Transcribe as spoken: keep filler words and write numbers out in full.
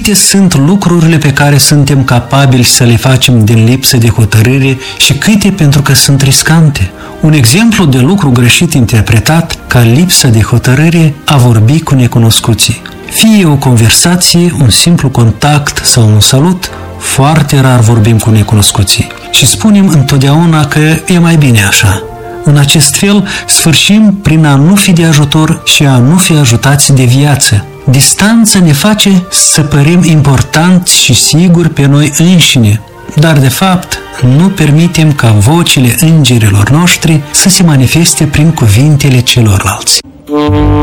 Câte sunt lucrurile pe care suntem capabili să le facem din lipsă de hotărâre și câte pentru că sunt riscante. Un exemplu de lucru greșit interpretat ca lipsa de hotărâre a vorbi cu necunoscuții. Fie o conversație, un simplu contact sau un salut, foarte rar vorbim cu necunoscuții și spunem întotdeauna că e mai bine așa. În acest fel, sfârșim prin a nu fi de ajutor și a nu fi ajutați de viață. Distanța ne face să părem importanți și siguri pe noi înșine, dar de fapt nu permitem ca vocile îngerilor noștri să se manifeste prin cuvintele celorlalți.